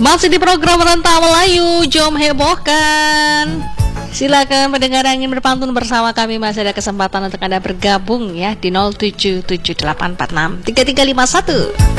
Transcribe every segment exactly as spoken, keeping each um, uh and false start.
Masih di program Renta Melayu, Jom Hebohkan. Silakan pendengar yang ingin berpantun bersama kami, masih ada kesempatan untuk Anda bergabung ya di nol tujuh tujuh delapan empat enam tiga tiga lima satu.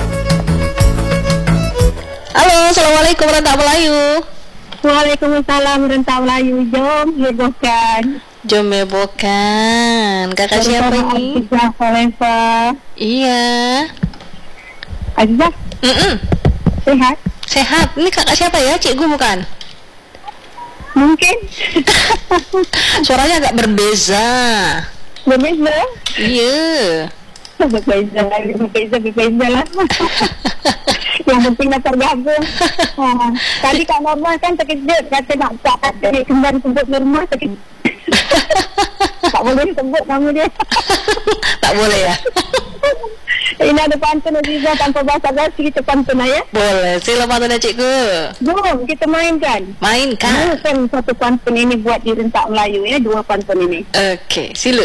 Halo, Assalamualaikum Renta Melayu. Waalaikumsalam Renta Melayu, Jom Hebohkan. Jom Hebohkan. Kakak siapa ini? Azizah Khalifa. Iya. Azizah? Mm-mm. Sehat? Sehat. Ini kakak siapa ya? Cikgu bukan? Mungkin. Suaranya agak berbeza. Berbeza? Iya. Berbeza lagi, berbeza, berbeza lah. Yang penting dah tergabung. Ha. Tadi Kak Norma kan terkejut, kata nak tak ada kembali sebut Norma terkejut. Tak boleh sebut nama dia. Tak boleh ya? Ini ada pantun Azizah, tanpa basa-basi kita pantun lah ya. Boleh, sila pantunnya cikgu. Jom kita mainkan. Mainkan. Mainkan satu pantun ini buat di Rentak Melayu ya, dua pantun ini. Okey, sila.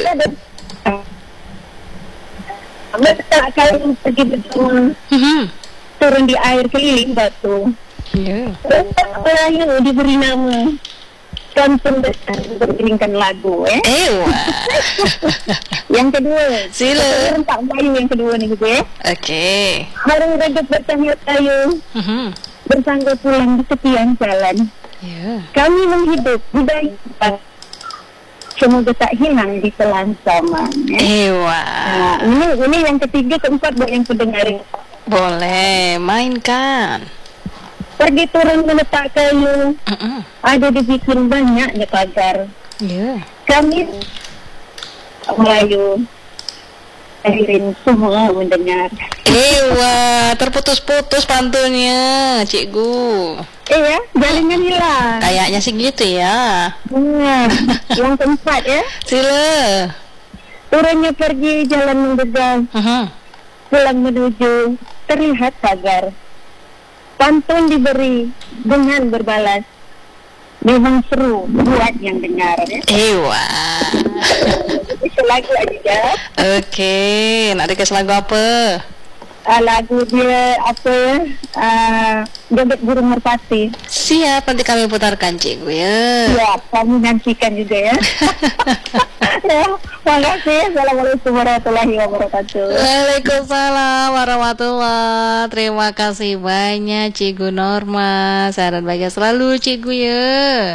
Letak kain pergi bersama, Hmm. turun di air keliling batu. Ya. Rentak Melayu diberi nama, pantun besar beriringkan lagu ya. Ewa. Yang kedua, Sila. Rentak Melayu yang kedua ni gitu ya. Okey. Harung redup bertanya kayu, Hmm. bersangga pulang di tepian jalan. Ya. Kami menghidup budaya kita, semoga tak hilang di telan zaman ya. Ewa. Nah, ini ini yang ketiga, keempat buat yang pendengar. Boleh, mainkan. Pergi turun meletak kayu, Mm-mm. ada dibikin banyaknya pagar. Ya. Kami Melayu, hadirin semua mendengar. Ewa, terputus-putus pantunnya, cikgu. Eh ya, jaringan hilang. Kayaknya sih gitu ya. Nah, yang keempat ya, Sila. turunnya pergi jalan menggegar, Mhm. pulang menuju terlihat pagar. Pantun diberi dengan berbalas, memang seru buat yang dengar ya. Ewa. Itu lagu aja. Okey, nak request lagu apa? Uh, lagu dia apa ya? Uh, Joget Burung Merpati. Siap, nanti kami putarkan cikgu ya. Ya, kami nantikan juga ya. Ya, terima kasih. Assalamualaikum warahmatullahi wabarakatuh. Waalaikumsalam warahmatullahi. Terima kasih banyak Cikgu Norma. Sehat dan bahagia selalu cikgu ya.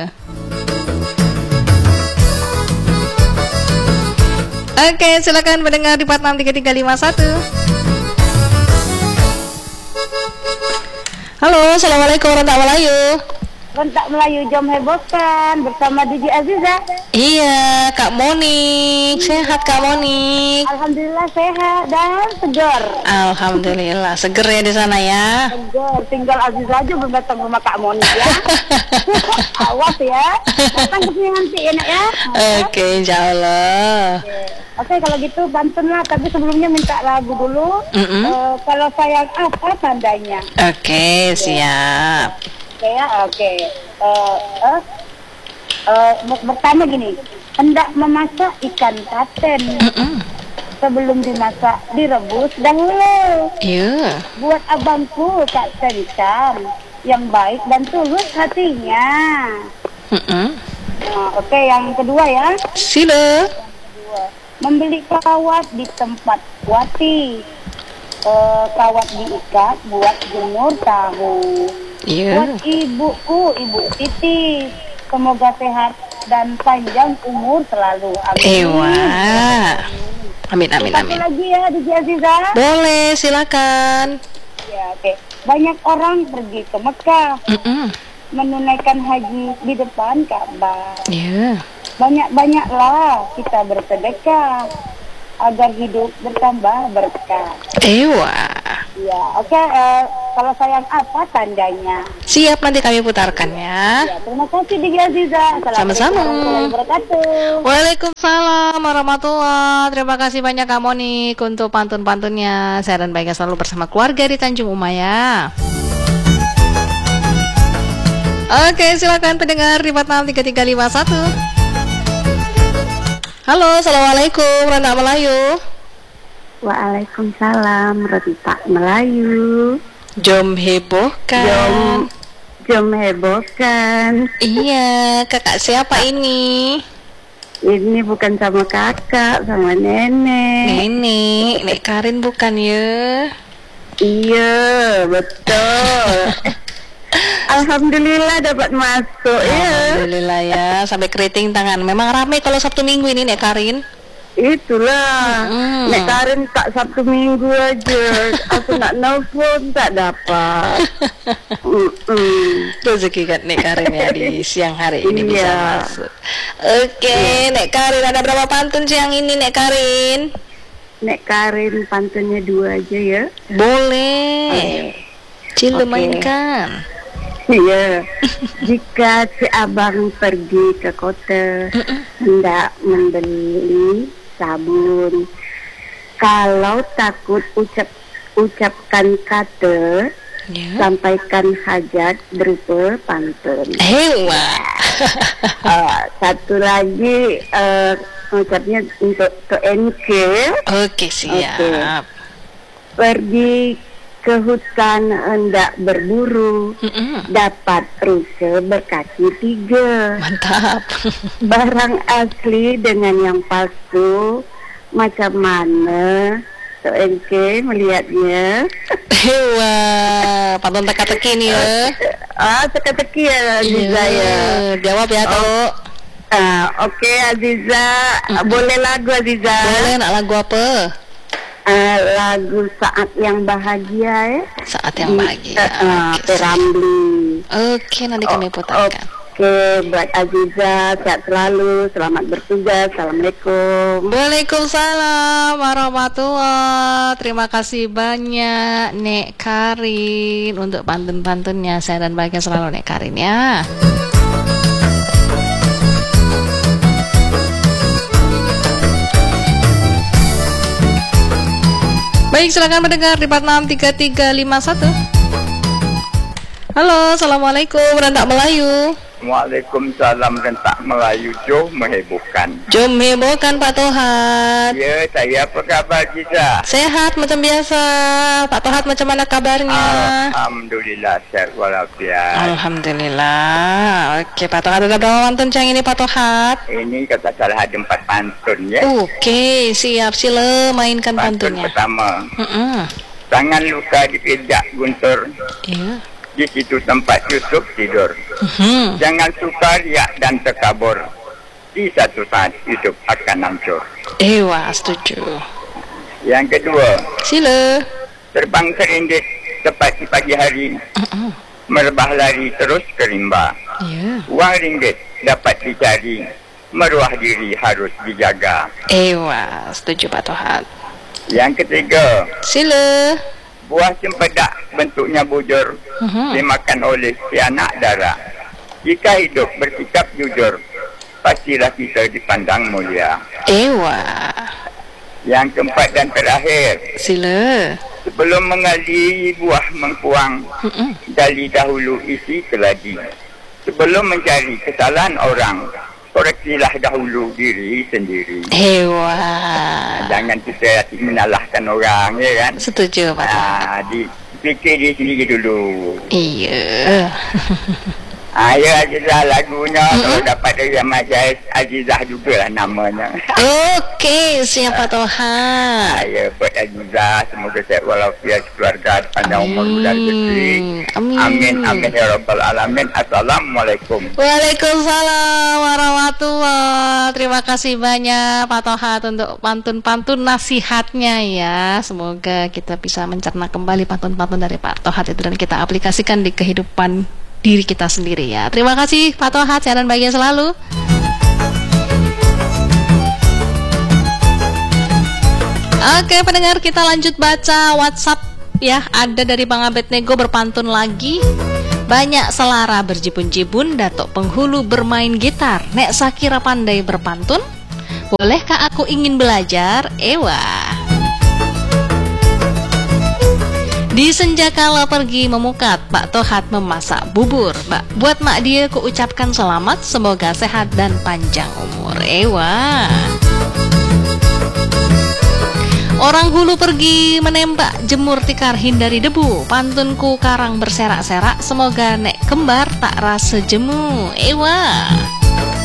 Oke, silakan mendengar di empat enam tiga tiga lima satu. Halo, Assalamualaikum warahmatullahi wabarakatuh. Rentak Melayu, Jom Hebohkan bersama D J Azizah. Iya, Kak Monik. Sehat Kak Monik? Alhamdulillah sehat dan segar. Alhamdulillah, seger ya di sana ya. Segar, tinggal Azizah aja belum datang rumah Kak Moni ya. Awas ya. Datang ke sini nanti ya, Nak ya. Oke, insyaallah. Oke, kalau gitu pantun lah, tapi sebelumnya minta lagu dulu. Mm-mm. Eh, kalau sayang apa tandanya? Oke, siap. Oke ya, oke. Eh, eh, eh, ber- pertama gini, hendak memasak ikan paten. Mm-mm. Sebelum dimasak, direbus dahulu. Iya. Buat abangku Kak Sentam, yang baik dan tulus hatinya. Mm-mm. Nah, oke, yang kedua ya. Sila. Membeli kawat di tempat wati. Eh, kawat diikat buat jemur tahu. Iya. Buat ibuku, Ibu Titi, semoga sehat dan panjang umur selalu. Amin. Ewa. Amin, amin, Satu amin. lagi ya, D J Azizah. Boleh, silakan. Ya, oke. Banyak orang pergi ke Mekah Mm-mm. menunaikan haji di depan Ka'bah. Iya. Banyak-banyaklah kita bersedekah agar hidup bertambah berkah. Ewa. Ya, oke. eh, kalau sayang apa tandanya? Siap, nanti kami putarkan ya. Ya, terima kasih D J Azizah. Sama-sama. Warahmatullahi wabarakatuh. Waalaikumsalam warahmatullahi. Terima kasih banyak Kak Monik untuk pantun-pantunnya. Sehat dan bahagia selalu bersama keluarga di Tanjung Umaya. Oke, silakan pendengar di empat enam tiga tiga lima satu. Halo, Assalamualaikum Rentak Melayu. Waalaikumsalam Rentak Melayu. Jom hebohkan. Jom Jom hebohkan. Iya, kakak siapa ini? Ini bukan sama kakak, sama nenek. Nenek, Nek Karin bukan ya? Iya, betul. Alhamdulillah dapat masuk ya. Alhamdulillah ya, sampai keriting tangan. Memang ramai kalau Sabtu Minggu ini Nek Karin. Itulah, Mm. Nek Karin tak Sabtu Minggu aja. Aku nak nelfon tak dapat. Mm-mm. Rezeki kan Nek Karin ya di siang hari ini bisa Iya. masuk. Oke, Nek Karin ada berapa pantun siang ini Nek Karin? Nek Karin pantunnya dua aja ya. Boleh. Cile Oke. mainkan. Iya. Jika si abang pergi ke kota hendak membeli sabun, kalau takut ucap ucapkan kata, Ya. sampaikan hajat berupa pantun. Hewa. Uh, satu lagi uh, ucapnya untuk ke N K. Oke, siap. Oke. Pergi ke hutan hendak berburu, Mm-mm. dapat rusa berkaki tiga. Mantap. Barang asli dengan yang palsu, macam mana Tok N K melihatnya? Hewa. Pantun teka-teki nih ya. Ah, teka-teki ya Aziza ya. Jawab ya, Tok. Ah, Oke Aziza, boleh lagu Aziza? Boleh nak lagu apa? Ah, lagu Saat Yang Bahagia ya. Saat yang bahagia. Ah, Oke, siap. Peramli. Oke, nanti kami putarkan. Oke, buat Aziza, sehat selalu, selamat bertugas, assalamualaikum. Waalaikumsalam warahmatullahi. Terima kasih banyak Nek Karin untuk pantun-pantunnya. Saya dan bahagia selalu Nek Karin ya. Baik, silakan mendengar di empat enam tiga tiga lima satu. Halo, assalamualaikum, Rendak Melayu. Waalaikumsalam rentak Melayu Jom Mehebohkan. Jom hebohkan Pak Tohat. Ya, saya apa kabar Jiza? Sehat macam biasa. Pak Tohat macam mana kabarnya? Alhamdulillah sehat walafiat. Alhamdulillah. Oke, Pak Tohat ada berapa pantun siang ini Pak Tohat? Ini kata salah ada empat pantun ya. Oke, siap, sila mainkan Pantun pantunnya. pertama, Mm-mm. tangan luka dipijak guntur, Iya. di situ tempat Yusuf tidur. Mhm. Jangan suka riak dan terkabur, di satu saat Yusuf akan hancur. Ewa, setuju. Yang kedua, Sila. terbang serindit tepat di pagi hari, Mm-mm. merebah lari terus ke rimba. Iya. Wang ringgit dapat dicari, meruah diri harus dijaga. Ewa, setuju Pak Tohat. Yang ketiga, Sila. buah cempedak bentuknya bujur, Mhm. dimakan oleh si anak dara. Jika hidup bersikap jujur, pastilah kita dipandang mulia. Ewa. Yang keempat dan terakhir, Sila. sebelum mengali buah mengkuang, Mm-mm. gali dahulu isi keladi. Sebelum mencari kesalahan orang, koreksilah dahulu diri sendiri. Ewa. Jangan kita menyalahkan orang, ya kan? Setuju Pak Tohat. Ah, dipikir diri sendiri dulu. Iya. Ah, ya Azizah lagunya, kalau dapat dari Aziz Azizah jugalah namanya. Oke, siap Pak Tohat. Ah, ya, buat Azizah, semoga sehat walafiat keluarga, panjang umur muda rezeki. Amin. Amin, amin ya rabbal alamin. Assalamualaikum. Waalaikumsalam warahmatullahi. Terima kasih banyak Pak Tohat untuk pantun-pantun nasihatnya ya. Semoga kita bisa mencerna kembali pantun-pantun dari Pak Tohat itu dan kita aplikasikan di kehidupan diri kita sendiri ya. Terima kasih Pak Tohat, sehat dan bahagia selalu. Oke pendengar, kita lanjut baca WhatsApp ya. Ada dari Bang Abednego berpantun lagi. Banyak selara berjibun-jibun, Datuk penghulu bermain gitar. Nek Sakira pandai berpantun, bolehkah aku ingin belajar? Ewa. Di senja kala pergi memukat, Pak Tohat memasak bubur. Mbak, buat mak dia ku ucapkan selamat, semoga sehat dan panjang umur. Ewa. Orang hulu pergi menembak jemur tikar hindari debu. Pantunku karang berserak-serak, semoga nek kembar tak rasa jemu. Ewa.